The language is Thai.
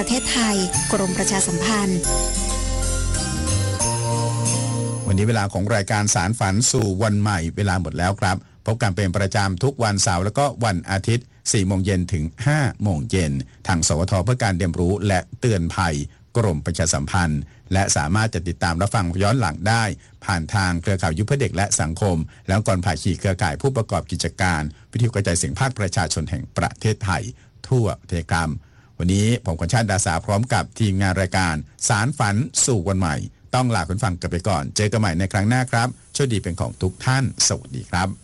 ประเทศไทยกรมประชาสัมพันธ์วันนี้เวลาของรายการสารฝันสู่วันใหม่เวลาหมดแล้วครับพบกันเป็นประจำทุกวันเสาร์และก็วันอาทิตย์ 4 โมงเย็นถึง 5 โมงเย็นทางสวทเพื่อการเรียนรู้และเตือนภัยกรมประชาสัมพันธ์และสามารถจะติดตามรับฟังย้อนหลังได้ผ่านทางเครือข่ายยุพเด็กและสังคมแล้วก่อนผ่าขี่เครือข่ายผู้ประกอบกิจการวิทยุกระจายเสียงภาคประชาชนแห่งประเทศไทยทั่วประเทศครับวันนี้ผมกฤษณชาติดาษาพร้อมกับทีมงานรายการสารฝันสู่วันใหม่ต้องลาคุณฟังกันไปก่อนเจอกันใหม่ในครั้งหน้าครับโชคดีเป็นของทุกท่านสวัสดีครับ